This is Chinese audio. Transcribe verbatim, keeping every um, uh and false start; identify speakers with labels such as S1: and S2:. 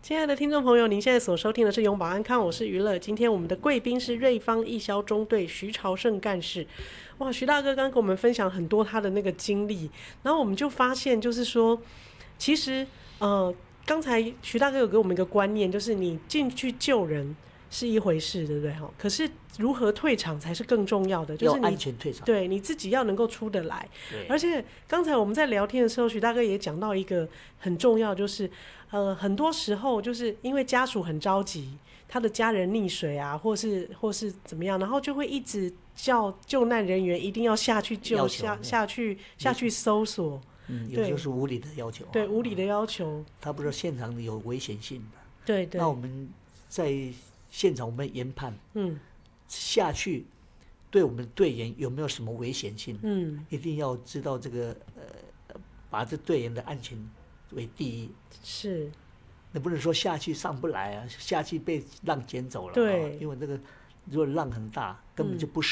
S1: 亲爱的听众朋友，您现在所收听的是永保安康，我是娱乐。今天我们的贵宾是瑞芳义消中队徐朝胜干事。哇，徐大哥刚刚跟我们分享很多他的那个经历，然后我们就发现，就是说，其实呃，刚才徐大哥有给我们一个观念，就是你进去救人是一回事，对不对？可是如何退场才是更重要的，就是你
S2: 要安全退场，
S1: 对你自己要能够出得来。而且刚才我们在聊天的时候，徐大哥也讲到一个很重要，就是呃，很多时候就是因为家属很着急，他的家人溺水啊，或是或是怎么样，然后就会一直叫救难人员一定要下去救，下下去下去搜索。
S2: 嗯，有时候是无理的要求、啊，
S1: 对，无理的要求。
S2: 他不知道现场有危险性的，
S1: 对对。
S2: 那我们在现场我们研判，嗯，下去对我们队员有没有什么危险性？嗯，一定要知道这个呃，把这队员的安全为第一。
S1: 是。
S2: 那不能说下去上不来啊，下去被浪捡走了、啊。
S1: 对。
S2: 因为那个如果浪很大，根本就不适